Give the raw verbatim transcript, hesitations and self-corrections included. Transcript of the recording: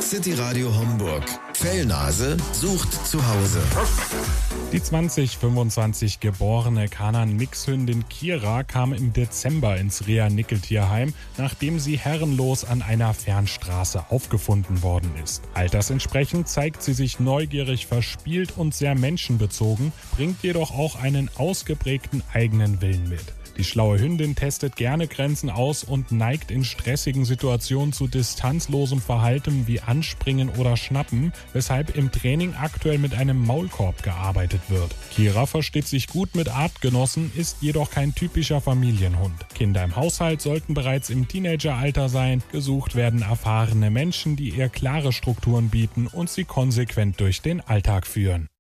City Radio Homburg. Fellnase sucht zu Hause. Die zwanzig fünfundzwanzig geborene Kanan-Mixhündin Kira kam im Dezember ins Rea-Nickeltierheim, nachdem sie herrenlos an einer Fernstraße aufgefunden worden ist. Altersentsprechend zeigt sie sich neugierig, verspielt und sehr menschenbezogen, bringt jedoch auch einen ausgeprägten eigenen Willen mit. Die schlaue Hündin testet gerne Grenzen aus und neigt in stressigen Situationen zu distanzlosem Verhalten wie Anspringen oder Schnappen, weshalb im Training aktuell mit einem Maulkorb gearbeitet wird. Kira versteht sich gut mit Artgenossen, ist jedoch kein typischer Familienhund. Kinder im Haushalt sollten bereits im Teenageralter sein. Gesucht werden erfahrene Menschen, die ihr klare Strukturen bieten und sie konsequent durch den Alltag führen.